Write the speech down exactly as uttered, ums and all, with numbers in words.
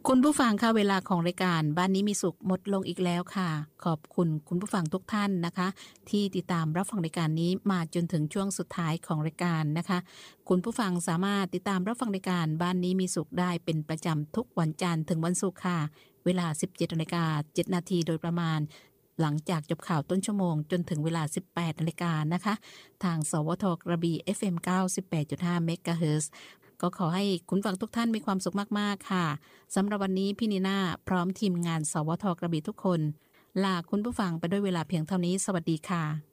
คุณผู้ฟังคะเวลาของรายการบ้านนี้มีสุขหมดลงอีกแล้วค่ะขอบคุณคุณผู้ฟังทุกท่านนะคะที่ติดตามรับฟังรายการนี้มาจนถึงช่วงสุดท้ายของรายการนะคะคุณผู้ฟังสามารถติดตามรับฟังรายการบ้านนี้มีสุขได้เป็นประจำทุกวันจันทร์ถึงวันศุกร์ค่ะเวลา สิบเจ็ดนาฬิกาเจ็ดนาทีโดยประมาณหลังจากจบข่าวต้นชั่วโมงจนถึงเวลา สิบแปดนาฬิกานะคะทางสวทกระบี่ เอฟ เอ็ม เก้าสิบแปดจุดห้า เมกะเฮิรตซ์ก็ขอให้คุณฟังทุกท่านมีความสุขมากๆค่ะสำหรับวันนี้พี่นีน่าพร้อมทีมงานสวทกระบี่ทุกคนลาคุณผู้ฟังไปด้วยเวลาเพียงเท่านี้สวัสดีค่ะ